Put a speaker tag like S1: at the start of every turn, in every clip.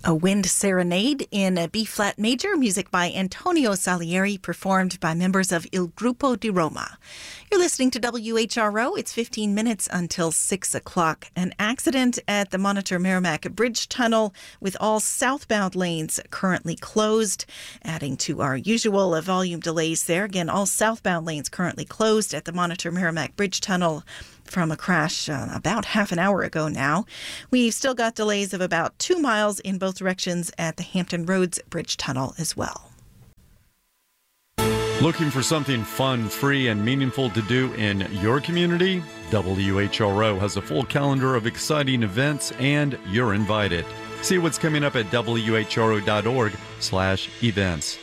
S1: A Wind Serenade in a B-flat major, music by Antonio Salieri, performed by members of Il Gruppo di Roma. You're listening to WHRO. It's 15 minutes until 6 o'clock. An accident at the Monitor Merrimack Bridge Tunnel with all southbound lanes currently closed, adding to our usual volume delays there. Again, all southbound lanes currently closed at the Monitor Merrimack Bridge Tunnel from a crash about half an hour ago now. We've still got delays of about 2 miles in both directions at the Hampton Roads Bridge Tunnel as well.
S2: Looking for something fun, free, and meaningful to do in your community? WHRO has a full calendar of exciting events, and you're invited. See what's coming up at whro.org/events.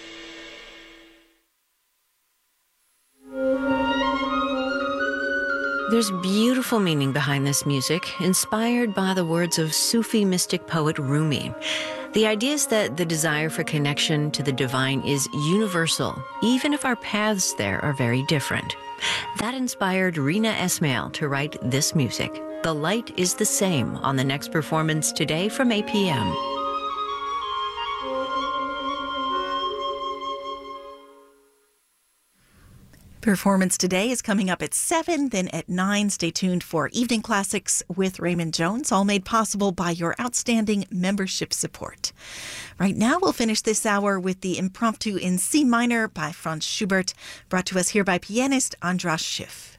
S3: There's beautiful meaning behind this music, inspired by the words of Sufi mystic poet Rumi. The idea is that the desire for connection to the divine is universal, even if our paths there are very different. That inspired Rina Esmail to write this music. The Light is the Same on the next performance today from 8 p.m.
S1: Performance today is coming up at 7, then at 9. Stay tuned for Evening Classics with Raymond Jones, all made possible by your outstanding membership support. Right now, we'll finish this hour with the Impromptu in C minor by Franz Schubert, brought to us here by pianist Andras Schiff.